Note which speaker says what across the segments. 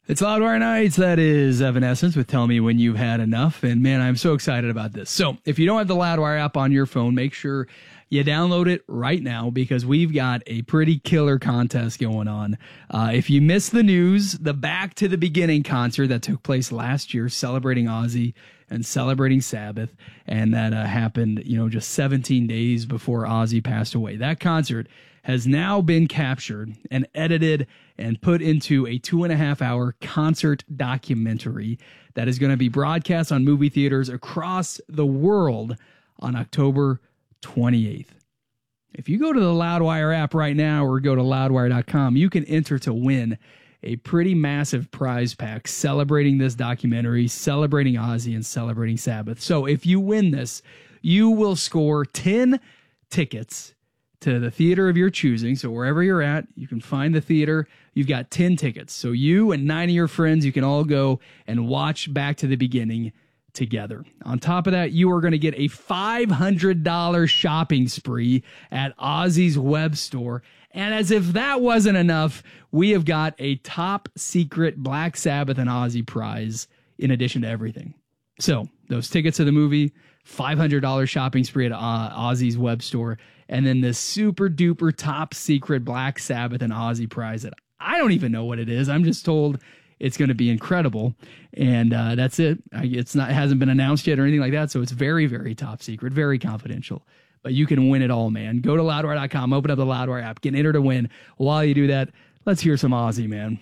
Speaker 1: It's Loudwire Nights. That is Evanescence with Tell Me When You've Had Enough. And man, I'm so excited about this. So if you don't have the Loudwire app on your phone, make sure you download it right now because we've got a pretty killer contest going on. If you missed the news, the Back to the Beginning concert that took place last year celebrating Ozzy and celebrating Sabbath, and that happened, just 17 days before Ozzy passed away. That concert has now been captured and edited and put into a 2.5-hour concert documentary that is going to be broadcast on movie theaters across the world on October 28th. If you go to the Loudwire app right now or go to loudwire.com, you can enter to win a pretty massive prize pack celebrating this documentary, celebrating Ozzy, and celebrating Sabbath. So if you win this, you will score 10 tickets to the theater of your choosing. So wherever you're at, you can find the theater. You've got 10 tickets. So you and 9 of your friends, you can all go and watch Back to the Beginning together. On top of that, you are going to get a $500 shopping spree at Ozzy's web store. And as if that wasn't enough, we have got a top secret Black Sabbath and Ozzy prize in addition to everything. So those tickets to the movie, $500 shopping spree at Ozzy's web store, and then this super duper top secret Black Sabbath and Ozzy prize that I don't even know what it is. I'm just told it's going to be incredible, and that's it. It hasn't been announced yet or anything like that, so it's very, very top secret, very confidential. But you can win it all, man. Go to loudwire.com, open up the Loudwire app, get entered to win. While you do that, let's hear some Ozzy, man.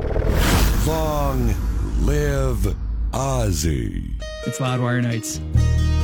Speaker 2: Long live Ozzy.
Speaker 1: It's Loudwire Nights.